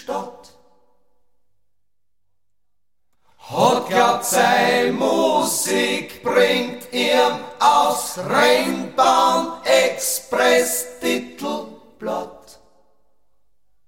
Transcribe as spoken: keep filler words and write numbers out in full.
Stadt. Hat grad sein Musik bringt ihm aus Rheinbahn Express die